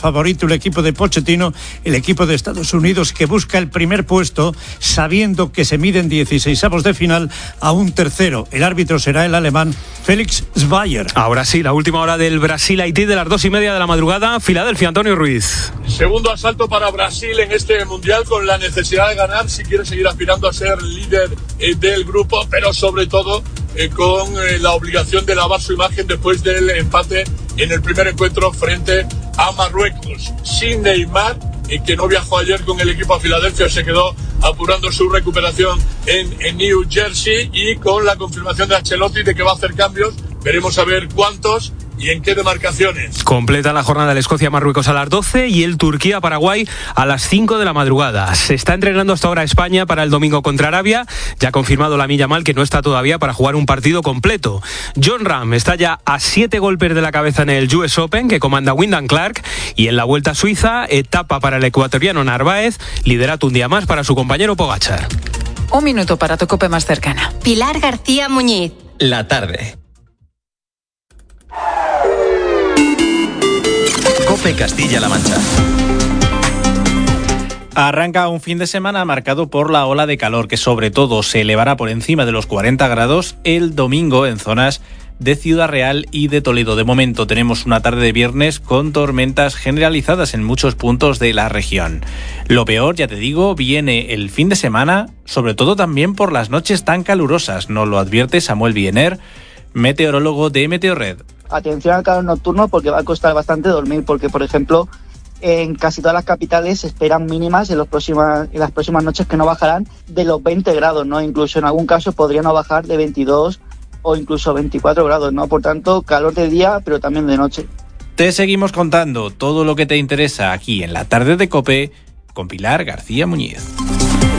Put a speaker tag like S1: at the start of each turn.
S1: favorito el equipo de Pochettino, el equipo de Estados Unidos que busca el primer puesto, sabiendo que se miden 16avos de final a un tercero. El árbitro será el alemán Felix Zweier.
S2: Ahora sí, la última hora del Brasil-Haití de las 2:30 de la madrugada. Filadelfia, Antonio Ruiz.
S3: Segundo asalto para Brasil en este mundial, con la necesidad de ganar si quiere seguir aspirando a ser líder del grupo, pero sobre todo con la obligación de lavar su imagen después del empate en el primer encuentro frente a Marruecos. Sin Neymar, que no viajó ayer con el equipo a Filadelfia, se quedó apurando su recuperación en New Jersey, y con la confirmación de Ancelotti de que va a hacer cambios. Veremos a ver cuántos y en qué demarcaciones.
S2: Completa la jornada el Escocia-Marruecos a las 12 y el Turquía-Paraguay a las 5 de la madrugada. Se está entrenando hasta ahora España para el domingo contra Arabia. Ya ha confirmado Lamine Yamal que no está todavía para jugar un partido completo. Jon Rahm está ya a 7 golpes de la cabeza en el US Open, que comanda Wyndham Clark. Y en la Vuelta a Suiza, etapa para el ecuatoriano Narváez, liderato un día más para su compañero Pogačar.
S4: Un minuto para tu COPE más cercana.
S5: Pilar García Muñiz.
S6: La tarde. COPE Castilla-La Mancha.
S7: Arranca un fin de semana marcado por la ola de calor, que sobre todo se elevará por encima de los 40 grados el domingo en zonas de Ciudad Real y de Toledo. De momento tenemos una tarde de viernes con tormentas generalizadas en muchos puntos de la región. Lo peor, ya te digo, viene el fin de semana, sobre todo también por las noches tan calurosas. Nos lo advierte Samuel Biener, meteorólogo de Meteorred.
S8: Atención al calor nocturno, porque va a costar bastante dormir, porque por ejemplo en casi todas las capitales se esperan mínimas en las próximas noches que no bajarán de los 20 grados, ¿no? Incluso en algún caso podrían no bajar de 22 o incluso 24 grados, ¿no? Por tanto, calor de día, pero también de noche.
S7: Te seguimos contando todo lo que te interesa aquí en la tarde de COPE con Pilar García Muñiz.